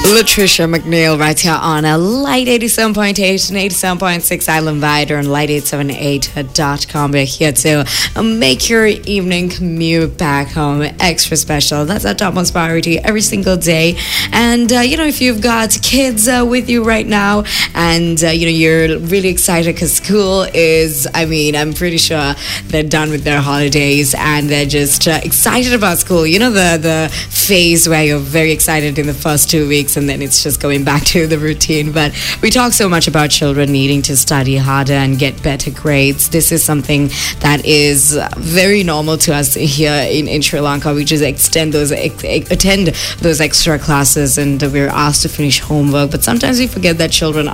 Latricia McNeil right here on a Light 87.8 and 87.6 Island Wide on light878.com. We're here to make your evening commute back home extra special. That's our topmost priority every single day. And, if you've got kids with you right now and, you're really excited because school is, I'm pretty sure they're done with their holidays and they're just excited about school. You know, the phase where you're very excited in the first 2 weeks and then it's just going back to the routine. But we talk so much about children needing to study harder and get better grades. This is something that is very normal to us here in Sri Lanka. We just attend those extra classes and we're asked to finish homework. But sometimes we forget that children